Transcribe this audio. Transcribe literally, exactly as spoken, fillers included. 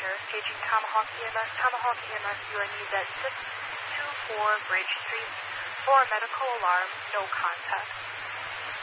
passenger, paging Tomahawk E M S. Tomahawk E M S, you are needed at six two four Bridge Street. For a medical alarm, no contact.